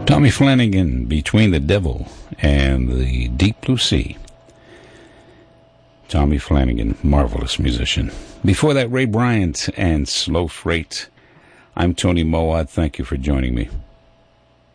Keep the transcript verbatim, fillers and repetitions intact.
Tommy Flanagan, Between the Devil and the Deep Blue Sea. Tommy Flanagan, marvelous musician. Before that, Ray Bryant and Slow Freight. I'm Tony Mowatt. Thank you for joining me.